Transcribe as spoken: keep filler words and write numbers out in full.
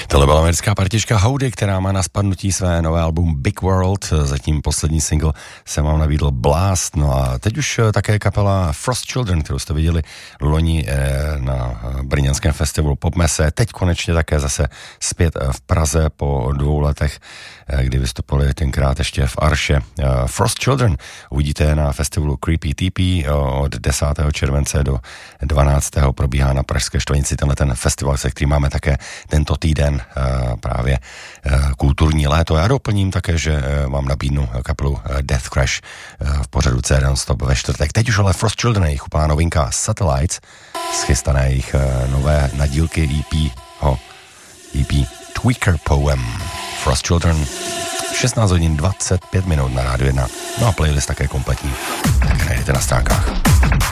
Tohle byla americká partička Howdy, která má na spadnutí své nové album Big World. Zatím poslední single se vám nabídl Blast. No a teď už také kapela Frost Children, kterou jste viděli loni na brněnském festivalu Popmese. Teď konečně také zase zpět v Praze po dvou letech, kdy vystupovali tenkrát ještě v Arše. Frost Children uvidíte na festivalu Creepy T P od desátého července do dvanáctého probíhá na Pražské Štvanici tenhle ten festival, se kterým máme také tento týden právě kulturní léto. Já doplním také, že vám nabídnu kapelu Death Crash v pořadu C Non-Stop ve čtvrtek. Teď už ale Frost Children, jejich úplná novinka Satellites, schystané jejich nové nadílky E P, ho, E P Tweaker Poem. Frost Children, šestnáct hodin dvacet pět minut na Rádiu jedna. No a playlist také kompletní, také najdete na stránkách.